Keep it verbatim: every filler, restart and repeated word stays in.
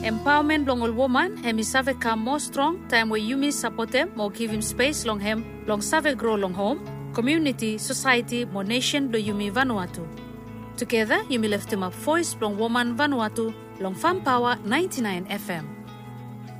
Empowerment long all woman, hemi save come more strong, time where you miss support them, more give him space long hem, long save grow long home, community, society, more nation do Yumi Vanuatu. Together, you may lift him up voice long woman Vanuatu, long Farm Power ninety-nine F M.